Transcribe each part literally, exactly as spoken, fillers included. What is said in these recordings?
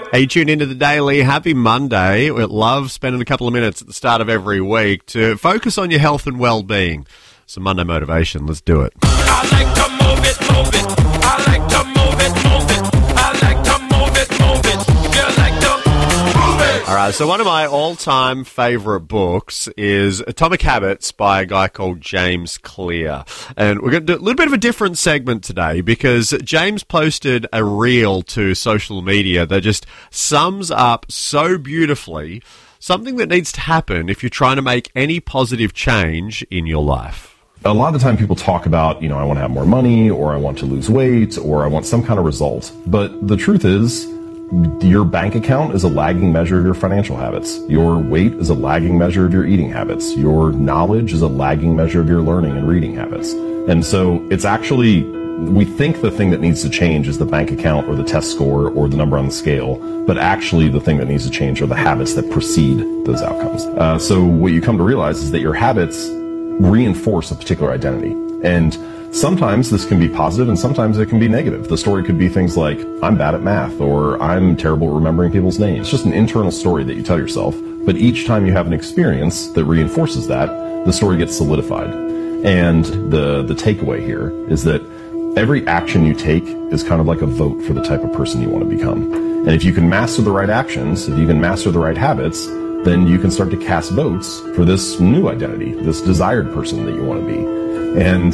Hey, tune into the Daily. Happy Monday. We love spending a couple of minutes at the start of every week to focus on your health and well-being. Some Monday motivation. Let's do it. I like to move it, move it. I like to move it, move it. I like to move it, move it. You like to move it. All right, so one of my all-time favorite books is Atomic Habits by a guy called James Clear. And we're going to do a little bit of a different segment today because James posted a reel to social media that just sums up so beautifully something that needs to happen if you're trying to make any positive change in your life. A lot of the time people talk about, you know, I want to have more money, or I want to lose weight, or I want some kind of result. But the truth is, your bank account is a lagging measure of your financial habits. Your weight is a lagging measure of your eating habits. Your knowledge is a lagging measure of your learning and reading habits. And so it's actually, we think the thing that needs to change is the bank account or the test score or the number on the scale, but actually the thing that needs to change are the habits that precede those outcomes. Uh, so what you come to realize is that your habits reinforce a particular identity. And sometimes this can be positive and sometimes it can be negative. The story could be things like, I'm bad at math, or I'm terrible at remembering people's names. It's just an internal story that you tell yourself. But each time you have an experience that reinforces that, the story gets solidified. And the, the takeaway here is that every action you take is kind of like a vote for the type of person you want to become. And if you can master the right actions, if you can master the right habits, then you can start to cast votes for this new identity, this desired person that you want to be. And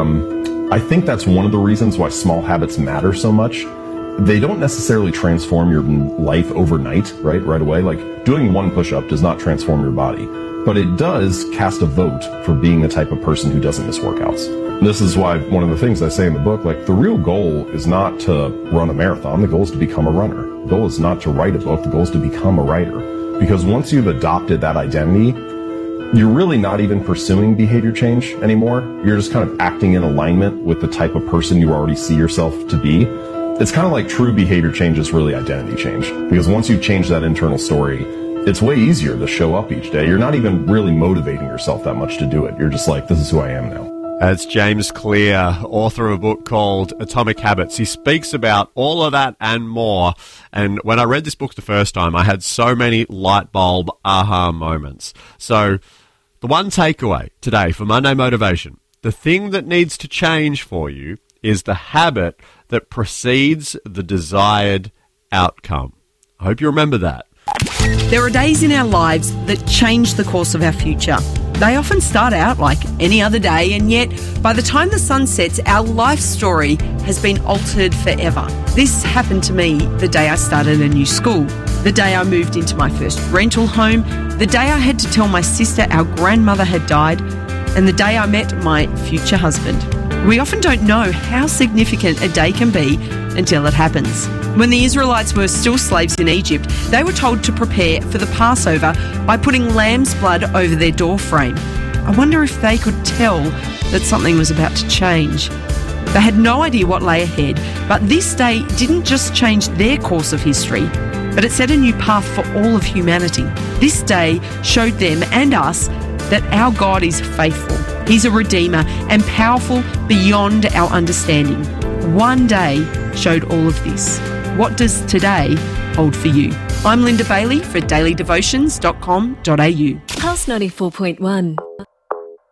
um, I think that's one of the reasons why small habits matter so much. They don't necessarily transform your life overnight, right, right away. Like doing one push-up does not transform your body, but it does cast a vote for being the type of person who doesn't miss workouts. This is why one of the things I say in the book, like the real goal is not to run a marathon. The goal is to become a runner. The goal is not to write a book. The goal is to become a writer. Because once you've adopted that identity, you're really not even pursuing behavior change anymore. You're just kind of acting in alignment with the type of person you already see yourself to be. It's kind of like true behavior change is really identity change. Because once you've changed that internal story, it's way easier to show up each day. You're not even really motivating yourself that much to do it. You're just like, this is who I am now. That's James Clear, author of a book called Atomic Habits. He speaks about all of that and more. And when I read this book the first time, I had so many light bulb aha moments. So the one takeaway today for Monday Motivation, the thing that needs to change for you is the habit that precedes the desired outcome. I hope you remember that. There are days in our lives that change the course of our future. They often start out like any other day, and yet by the time the sun sets, our life story has been altered forever. This happened to me the day I started a new school, the day I moved into my first rental home, the day I had to tell my sister our grandmother had died, and the day I met my future husband. We often don't know how significant a day can be until it happens. When the Israelites were still slaves in Egypt, they were told to prepare for the Passover by putting lamb's blood over their doorframe. I wonder if they could tell that something was about to change. They had no idea what lay ahead, but this day didn't just change their course of history, but it set a new path for all of humanity. This day showed them and us that our God is faithful. He's a redeemer and powerful beyond our understanding. One day showed all of this. What does today hold for you? I'm Linda Bailey for daily devotions dot com dot a u. Pulse ninety-four point one.